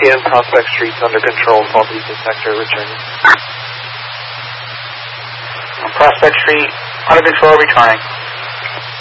RTN Prospect Street's under control, fault detector returning. Prospect Street, under control, returning.